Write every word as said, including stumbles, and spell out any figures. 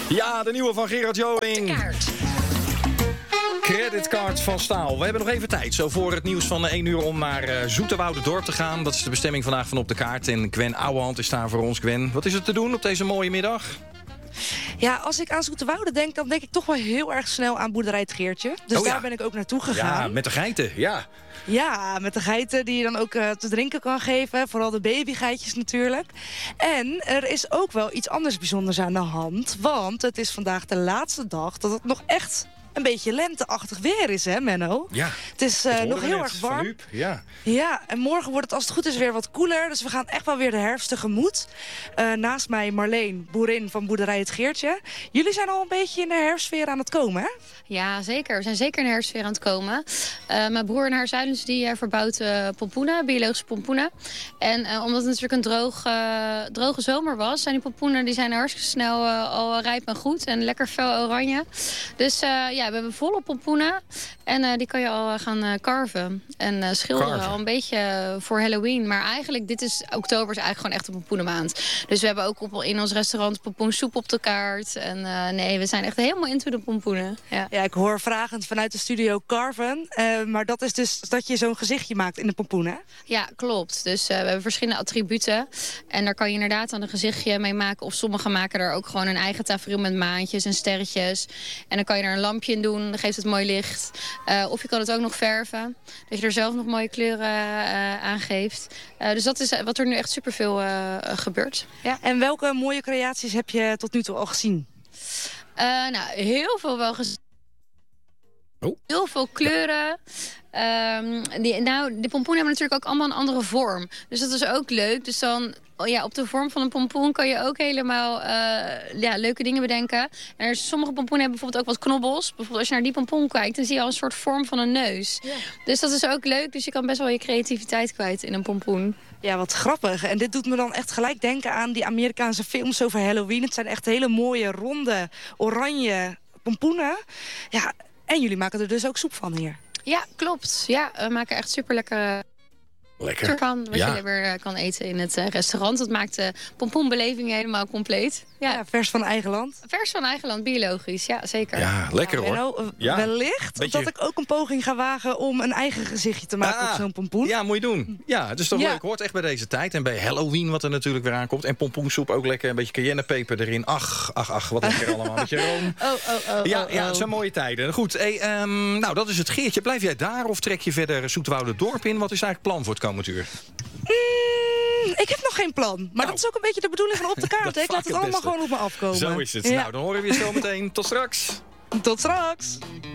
Ja, de nieuwe van Gerard Joling. Creditcard van staal. We hebben nog even tijd, zo voor het nieuws van één uur, om naar uh, Zoeterwouderdorp te gaan. Dat is de bestemming vandaag van Op de Kaart. En Gwen Ouwehand is daar voor ons. Gwen, wat is er te doen op deze mooie middag? Ja, als ik aan Zoeterwoude denk, dan denk ik toch wel heel erg snel aan boerderij Het Geertje. Dus oh, ja. daar ben ik ook naartoe gegaan. Ja, met de geiten, ja. Ja, met de geiten die je dan ook uh, te drinken kan geven. Vooral de babygeitjes natuurlijk. En er is ook wel iets anders bijzonders aan de hand. Want het is vandaag de laatste dag dat het nog echt een beetje lenteachtig weer is, hè Menno? Ja. Het is uh, nog heel erg warm. Huub, ja. Ja, en morgen wordt het als het goed is weer wat koeler. Dus we gaan echt wel weer de herfst tegemoet. Uh, naast mij Marleen, boerin van boerderij Het Geertje. Jullie zijn al een beetje in de herfstsfeer aan het komen, hè? Ja, zeker. We zijn zeker in de herfstsfeer aan het komen. Uh, mijn broer en haar zuilens die uh, verbouwt uh, pompoenen, biologische pompoenen. En uh, omdat het natuurlijk een droog, uh, droge zomer was, zijn die pompoenen die zijn hartstikke snel uh, al rijp en goed. En lekker fel oranje. Dus uh, ja, we hebben volop pompoenen. En uh, die kan je al uh, gaan uh, carven en uh, schilderen. Carven. Al een beetje uh, voor Halloween. Maar eigenlijk, dit is, oktober is eigenlijk gewoon echt een pompoenenmaand. Dus we hebben ook op, in ons restaurant pompoensoep op de kaart. En uh, nee, we zijn echt helemaal into de pompoenen. Ja. Ja, ik hoor vragend vanuit de studio carven. Uh, maar dat is dus dat je zo'n gezichtje maakt in de pompoen, hè? Ja, klopt. Dus uh, we hebben verschillende attributen. En daar kan je inderdaad dan een gezichtje mee maken. Of sommigen maken er ook gewoon een eigen tafereel met maantjes en sterretjes. En dan kan je er een lampje in doen. Dan geeft het mooi licht. Uh, of je kan het ook nog verven. Dat je er zelf nog mooie kleuren uh, aan geeft. Uh, dus dat is wat er nu echt superveel uh, gebeurt. Ja. En welke mooie creaties heb je tot nu toe al gezien? Uh, nou, heel veel wel gezien. Oh. Heel veel kleuren. Um, die, nou, de pompoenen hebben natuurlijk ook allemaal een andere vorm. Dus dat is ook leuk. Dus dan, oh ja, op de vorm van een pompoen kan je ook helemaal uh, ja, leuke dingen bedenken. En er, sommige pompoenen hebben bijvoorbeeld ook wat knobbels. Bijvoorbeeld als je naar die pompoen kijkt, dan zie je al een soort vorm van een neus. Ja. Dus dat is ook leuk. Dus je kan best wel je creativiteit kwijt in een pompoen. Ja, wat grappig. En dit doet me dan echt gelijk denken aan die Amerikaanse films over Halloween. Het zijn echt hele mooie, ronde, oranje pompoenen. Ja, en jullie maken er dus ook soep van hier. Ja, klopt. Ja, we maken echt super lekkere Lekker. ervan. Wat Ja. je weer kan eten in het uh, restaurant. Dat maakt de pompoenbeleving helemaal compleet. Ja. Ja, vers van eigen land. Vers van eigen land, biologisch. Ja, zeker. Ja, lekker Ja, hoor. Menno, uh, Ja. wellicht Beetje- dat ik ook een poging ga wagen om een eigen gezichtje te maken Ah, op zo'n pompoen. Ja, moet je doen. Ja, het is toch Ja. leuk. Hoort echt bij deze tijd. En bij Halloween, wat er natuurlijk weer aankomt. En pompoensoep ook lekker. Een beetje cayennepeper erin. Ach, ach, ach. Wat lekker allemaal. Met je room. Oh, oh, oh, Ja, oh, ja, oh. het zijn mooie tijden. Goed, hey, ehm, nou dat is het Geertje. Blijf jij daar of trek je verder Zoeterwouderdorp in? Wat is eigenlijk plan voor het komend uur? Mm, ik heb nog geen plan. Maar Nou. dat is ook een beetje de bedoeling van Op de Kaart. Dat hè? Ik vaak laat het het allemaal beste. gewoon op me afkomen. Zo is het. Ja. Nou, dan horen we je zo meteen. Tot straks. Tot straks.